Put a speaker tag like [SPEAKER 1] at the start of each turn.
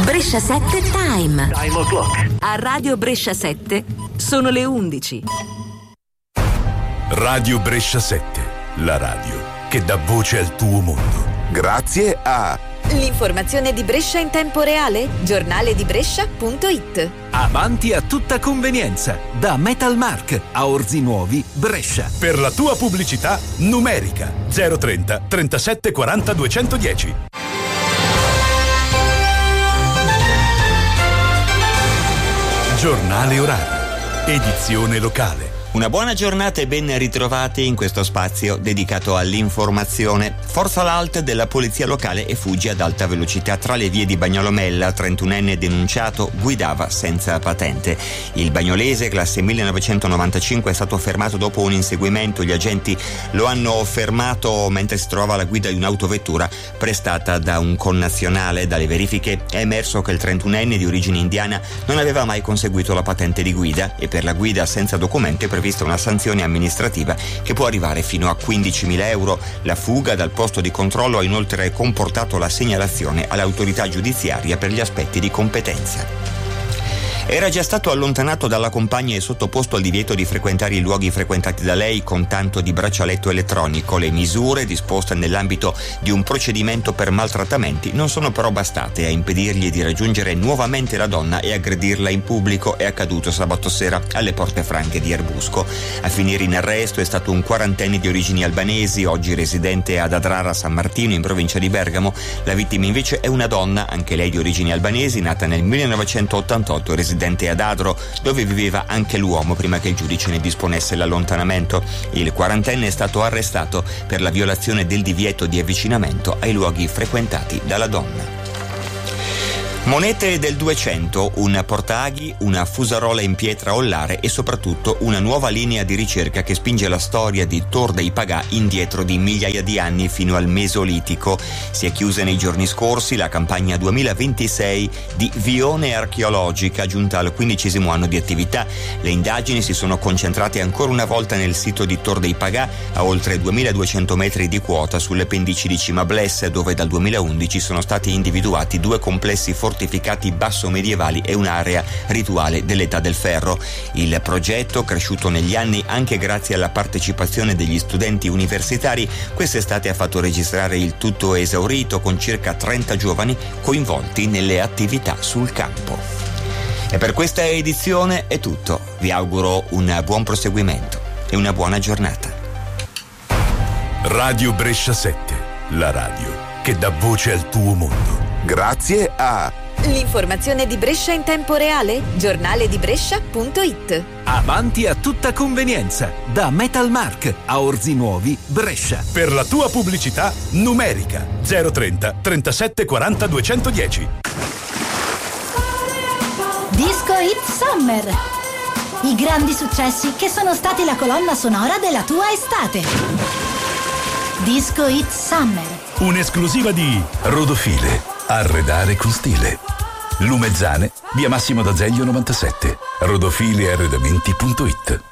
[SPEAKER 1] Brescia 7 Time.
[SPEAKER 2] Time o'clock.
[SPEAKER 1] A Radio Brescia 7 sono le 11.
[SPEAKER 3] Radio Brescia 7, la radio che dà voce al tuo mondo.
[SPEAKER 4] Grazie a
[SPEAKER 5] l'informazione di Brescia in tempo reale, giornale di Brescia.it.
[SPEAKER 6] Avanti a tutta convenienza, da Metalmark a Orzi Nuovi, Brescia.
[SPEAKER 3] Per la tua pubblicità numerica 030 37 40 210. Giornale orario, edizione locale.
[SPEAKER 7] Una buona giornata e ben ritrovati in questo spazio dedicato all'informazione. Forza l'alt della polizia locale e fugge ad alta velocità tra le vie di Bagnolomella. 31enne denunciato, guidava senza patente. Il bagnolese, classe 1995, è stato fermato dopo un inseguimento. Gli agenti lo hanno fermato mentre si trovava alla guida di un'autovettura prestata da un connazionale. Dalle verifiche è emerso che il 31enne di origine indiana non aveva mai conseguito la patente di guida e per la guida senza documento è prevista una sanzione amministrativa che può arrivare fino a 15.000 euro. La fuga dal posto di controllo ha inoltre comportato la segnalazione all'autorità giudiziaria per gli aspetti di competenza. Era già stato allontanato dalla compagna e sottoposto al divieto di frequentare i luoghi frequentati da lei con tanto di braccialetto elettronico. Le misure disposte nell'ambito di un procedimento per maltrattamenti non sono però bastate a impedirgli di raggiungere nuovamente la donna e aggredirla in pubblico. È accaduto sabato sera alle Porte Franche di Erbusco. A finire in arresto è stato un quarantenne di origini albanesi, oggi residente ad Adrara San Martino in provincia di Bergamo. La vittima invece è una donna, anche lei di origini albanesi, nata nel 1988, residente ad Adro, dove viveva anche l'uomo prima che il giudice ne disponesse l'allontanamento. Il quarantenne è stato arrestato per la violazione del divieto di avvicinamento ai luoghi frequentati dalla donna. Monete del 200, un portaaghi, una fusarola in pietra ollare e soprattutto una nuova linea di ricerca che spinge la storia di Tor dei Pagà indietro di migliaia di anni fino al Mesolitico. Si è chiusa nei giorni scorsi la campagna 2026 di Vione Archeologica, giunta al 15° anno di attività. Le indagini si sono concentrate ancora una volta nel sito di Tor dei Pagà, a oltre 2200 metri di quota sulle pendici di Cima Bless, dove dal 2011 sono stati individuati 2 complessi fortificati basso-medievali e un'area rituale dell'età del ferro. Il progetto, cresciuto negli anni anche grazie alla partecipazione degli studenti universitari, quest'estate ha fatto registrare il tutto esaurito con circa 30 giovani coinvolti nelle attività sul campo. E per questa edizione è tutto. Vi auguro un buon proseguimento e una buona giornata.
[SPEAKER 3] Radio Brescia 7, la radio che dà voce al tuo mondo.
[SPEAKER 4] Grazie a
[SPEAKER 5] l'informazione di Brescia in tempo reale, giornale di Brescia.it.
[SPEAKER 6] Avanti a tutta convenienza, da Metalmark a Orzi Nuovi, Brescia.
[SPEAKER 3] Per la tua pubblicità numerica 030 37 40 210.
[SPEAKER 8] Disco Hit Summer. I grandi successi che sono stati la colonna sonora della tua estate. Disco Hit Summer.
[SPEAKER 3] Un'esclusiva di Rodofile. Arredare con stile. Lumezzane, via Massimo d'Azeglio 97. Rodofilearredamenti.it.